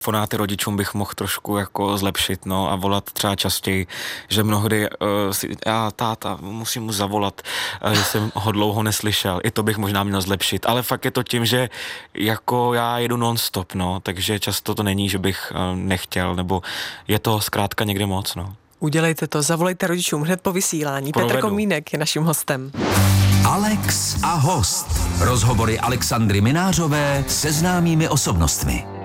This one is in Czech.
Telefonáty rodičům bych mohl trošku jako zlepšit, no, a volat třeba častěji, že mnohdy táta, musím mu zavolat, že jsem ho dlouho neslyšel, i to bych možná měl zlepšit, ale fakt je to tím, že jako já jedu non-stop, no, takže často to není, že bych nechtěl, nebo je to zkrátka někde moc, no. Udělejte to, zavolejte rodičům hned po vysílání. Provedu. Petr Komínek je naším hostem. Alex a host. Rozhovory Alexandry Minářové se známými osobnostmi.